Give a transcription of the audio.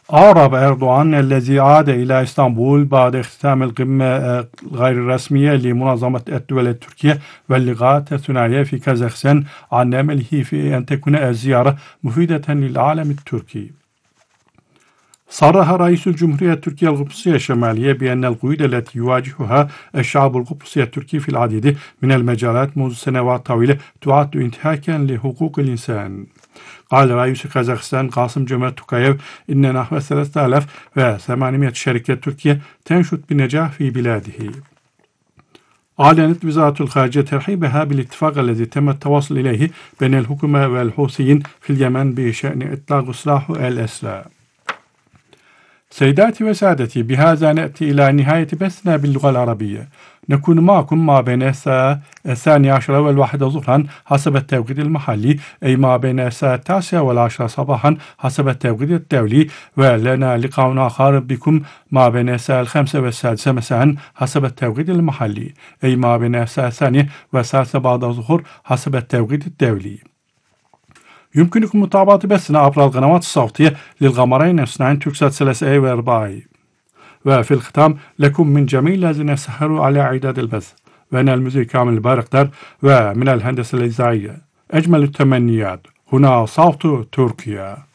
أعرب أردوغان الذي عاد إلى إسطنبول بعد اختتام القمة غير الرسمية لمنظمة الدول التركية واللغات الثنائية في كازاخستان عن أمله في أن تكون الزيارة مفيدة للعالم التركي. صرح رئيس الجمهورية التركية القبرصية الشمالية بأن القيود التي يواجهها الشعب القبرصي التركي في العديد من المجالات منذ سنوات طويلة تعد انتهاكا لحقوق الإنسان. قال رئيس كازاخستان قاسم جومرت توكايف إن نحو 3800 شركة تركية تنشط بنجاح في بلاده. أعلنت وزارة الخارجية ترحيبها بالاتفاق الذي تم التوصل إليه بين الحكومة والحوثيين في اليمن بشأن إطلاق سراح الأسرى. سيداتي وسادتي، بهذا نأتي إلى نهاية بثنا باللغة العربية. نكون معكم ما بين الساعة 12 والواحدة ظهرا حسب التوقيت المحلي، أي ما بين الساعة 9 والعشرة صباحا حسب التوقيت الدولي، ولنا لقاء آخر بكم ما بين الساعة 5 والسادسة مساء حسب التوقيت المحلي، أي ما بين الساعة 2 والساعة بعد الظهر حسب التوقيت الدولي. يمكنكم متابعة بثنا عبر القنوات الصوتية للقمرين اثنين توركسات 3A و4A. وفي الختام لكم من جميع الذين سهروا على إعداد البث، وأنا المذيع كامل البارقدر، ومن الهندسة الإذاعية أجمل التمنيات. هنا صوت تركيا.